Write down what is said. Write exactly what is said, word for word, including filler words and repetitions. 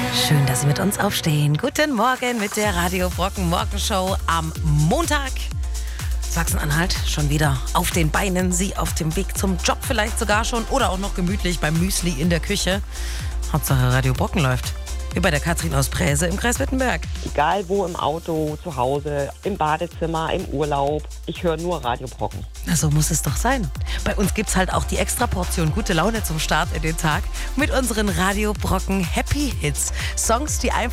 Schön, dass Sie mit uns aufstehen. Guten Morgen mit der Radio Brocken Morgenshow am Montag. Sachsen-Anhalt schon wieder auf den Beinen. Sie auf dem Weg zum Job vielleicht sogar schon oder auch noch gemütlich beim Müsli in der Küche. Hauptsache Radio Brocken läuft. Wie bei der Katrin aus Präse im Kreis Wittenberg. Egal wo, im Auto, zu Hause, im Badezimmer, im Urlaub. Ich höre nur Radio Brocken. Na, so muss es doch sein. Bei uns gibt's halt auch die Extraportion gute Laune zum Start in den Tag mit unseren Radio Brocken Happy Hits. Songs, die einfach